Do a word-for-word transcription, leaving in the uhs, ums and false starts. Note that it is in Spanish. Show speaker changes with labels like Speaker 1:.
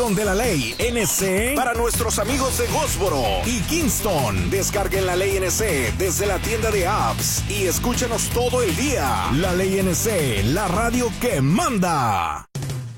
Speaker 1: aplicación de la ley N C para nuestros amigos de Goldsboro y Kingston. Descarguen la ley N C desde la tienda de apps y escúchanos todo el día. La ley N C, la radio que manda.